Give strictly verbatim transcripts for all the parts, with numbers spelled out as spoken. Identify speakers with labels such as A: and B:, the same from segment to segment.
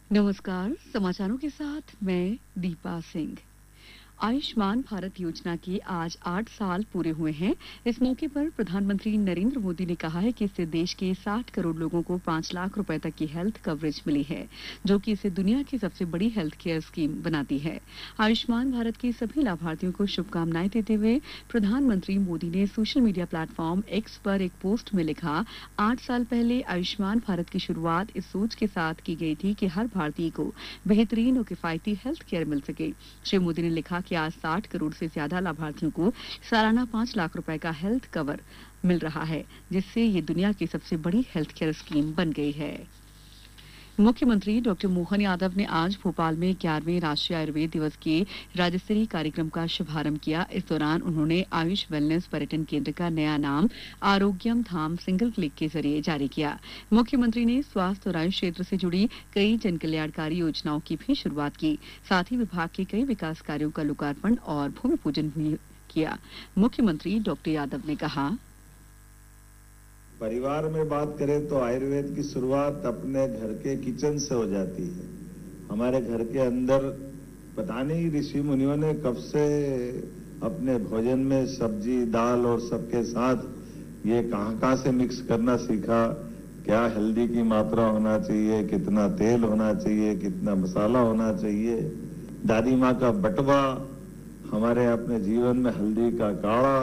A: नमस्कार। समाचारों के साथ मैं दीपा सिंह। आयुष्मान भारत योजना के आज आठ साल पूरे हुए हैं। इस मौके पर प्रधानमंत्री नरेंद्र मोदी ने कहा है कि इससे देश के साठ करोड़ लोगों को पाँच लाख रुपए तक की हेल्थ कवरेज मिली है, जो कि इसे दुनिया की सबसे बड़ी हेल्थ केयर स्कीम बनाती है। आयुष्मान भारत के सभी लाभार्थियों को शुभकामनाएं देते हुए प्रधानमंत्री मोदी ने सोशल मीडिया प्लेटफॉर्म एक्स पर एक पोस्ट में लिखा, आठ साल पहले आयुष्मान भारत की शुरुआत इस सोच के साथ की गई थी कि हर भारतीय को बेहतरीन और किफायती हेल्थ केयर मिल सके। श्री मोदी ने लिखा कि आज साठ करोड़ से ज्यादा लाभार्थियों को सालाना पाँच लाख रुपए का हेल्थ कवर मिल रहा है, जिससे ये दुनिया की सबसे बड़ी हेल्थ केयर स्कीम बन गई है। मुख्यमंत्री डॉक्टर मोहन यादव ने आज भोपाल में ग्यारहवें राष्ट्रीय आयुर्वेद दिवस के राज्य स्तरीय कार्यक्रम का शुभारंभ किया। इस दौरान उन्होंने आयुष वेलनेस पर्यटन केंद्र का नया नाम आरोग्यम धाम सिंगल क्लिक के जरिए जारी किया। मुख्यमंत्री ने स्वास्थ्य और आयुष क्षेत्र से जुड़ी कई जनकल्याणकारी योजनाओं की भी शुरुआत की। साथ ही विभाग के कई विकास कार्यों का लोकार्पण और भूमि पूजन भी किया। मुख्यमंत्री डॉक्टर यादव ने कहा,
B: परिवार में बात करें तो आयुर्वेद की शुरुआत अपने घर के किचन से हो जाती है। हमारे घर के अंदर पता नहीं ऋषि मुनियों ने कब से अपने भोजन में सब्जी दाल और सबके साथ ये कहां कहां से मिक्स करना सीखा। क्या हल्दी की मात्रा होना चाहिए, कितना तेल होना चाहिए, कितना मसाला होना चाहिए। दादी माँ का बटवा, हमारे अपने जीवन में हल्दी का काढ़ा।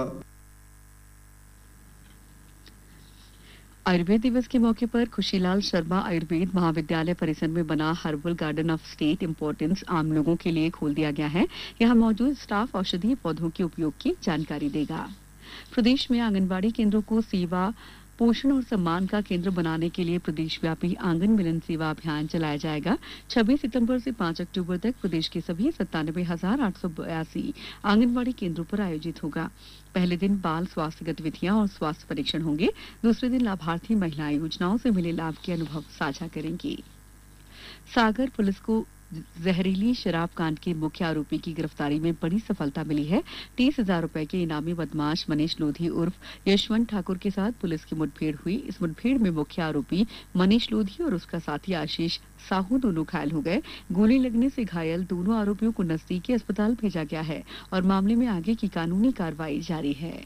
A: आयुर्वेद दिवस के मौके पर खुशीलाल शर्मा आयुर्वेद महाविद्यालय परिसर में बना herbal garden of state importance आम लोगों के लिए खोल दिया गया है। यहाँ मौजूद स्टाफ औषधीय पौधों के उपयोग की जानकारी देगा। प्रदेश में आंगनबाड़ी केंद्रों को सेवा, पोषण और सम्मान का केंद्र बनाने के लिए प्रदेशव्यापी आंगन मिलन सेवा अभियान चलाया जाएगा। छब्बीस सितंबर से पाँच अक्टूबर तक प्रदेश के सभी सत्तानबे हजार आठ सौ बयासी आंगनबाड़ी केंद्रों पर आयोजित होगा। पहले दिन बाल स्वास्थ्य गतिविधियां और स्वास्थ्य परीक्षण होंगे। दूसरे दिन लाभार्थी महिलाएं योजनाओं से मिले लाभ के अनुभव साझा करेंगी। सागर पुलिस को जहरीली शराब कांड के मुख्य आरोपी की गिरफ्तारी में बड़ी सफलता मिली है। तीस हजार रुपए के इनामी बदमाश मनीष लोधी उर्फ यशवंत ठाकुर के साथ पुलिस की मुठभेड़ हुई। इस मुठभेड़ में मुख्य आरोपी मनीष लोधी और उसका साथी आशीष साहू दोनों घायल हो गए। गोली लगने से घायल दोनों आरोपियों को नजदीकी अस्पताल भेजा गया है और मामले में आगे की कानूनी कार्रवाई जारी है।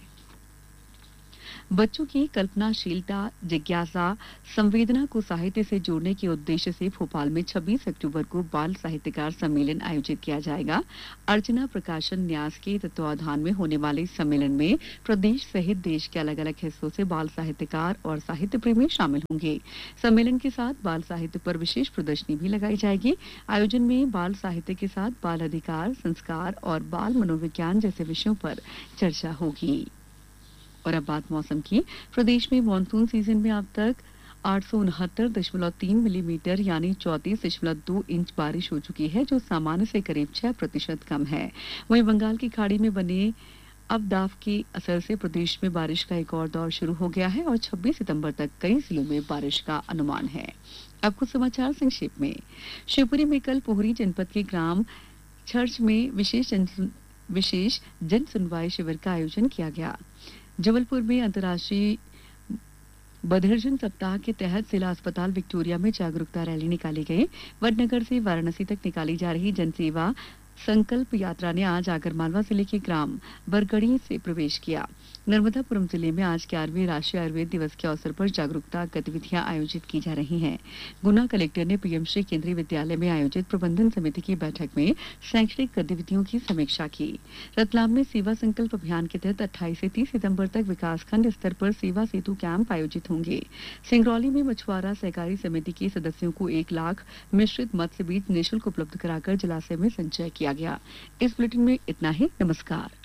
A: बच्चों की कल्पनाशीलता, जिज्ञासा, संवेदना को साहित्य से जोड़ने के उद्देश्य से भोपाल में छब्बीस अक्टूबर को बाल साहित्यकार सम्मेलन आयोजित किया जाएगा। अर्चना प्रकाशन न्यास के तत्वावधान में होने वाले इस सम्मेलन में प्रदेश सहित देश के अलग अलग हिस्सों से बाल साहित्यकार और साहित्य प्रेमी शामिल होंगे। सम्मेलन के साथ बाल साहित्य पर विशेष प्रदर्शनी भी लगाई जाएगी। आयोजन में बाल साहित्य के साथ बाल अधिकार, संस्कार और बाल मनोविज्ञान जैसे विषयों पर चर्चा होगी। और अब बात मौसम की। प्रदेश में मानसून सीजन में अब तक आठ सौ उनहत्तर दशमलव तीन मिलीमीटर यानी चौंतीस दशमलव दो इंच बारिश हो चुकी है, जो सामान्य से करीब छह प्रतिशत कम है। वहीं बंगाल की खाड़ी में बने अवदाफ के असर से प्रदेश में बारिश का एक और दौर शुरू हो गया है और छब्बीस सितंबर तक कई जिलों में बारिश का अनुमान है। अब कुछ समाचार संक्षेप में। शिवपुरी में कल पोहरी जनपद के ग्राम चर्च में विशेष जन विशेष जन सुनवाई शिविर का आयोजन किया गया। जबलपुर में अंतर्राष्ट्रीय बधिरजन सप्ताह के तहत जिला अस्पताल विक्टोरिया में जागरूकता रैली निकाली गई। वडनगर से वाराणसी तक निकाली जा रही जनसेवा संकल्प यात्रा ने आज आगरमालवा जिले के ग्राम बरगड़ी से प्रवेश किया। नर्मदापुरम जिले में आज ग्यारहवें राष्ट्रीय आयुर्वेद दिवस के अवसर पर जागरूकता गतिविधियां आयोजित की जा रही हैं। गुना कलेक्टर ने पीएमश्री केंद्रीय विद्यालय में आयोजित प्रबंधन समिति की बैठक में शैक्षणिक गतिविधियों की समीक्षा की। रतलाम में सेवा संकल्प अभियान के तहत अट्ठाईस से तीस सितंबर तक विकासखंड स्तर पर सेवा सेतु कैंप आयोजित होंगे। सिंगरौली में मछुआरा सहकारी समिति के सदस्यों को एक लाख मिश्रित मत्स्य बीज निःशुल्क उपलब्ध कराकर जलाशय में संचय किया गया। इस बुलेटिन में इतना ही। नमस्कार।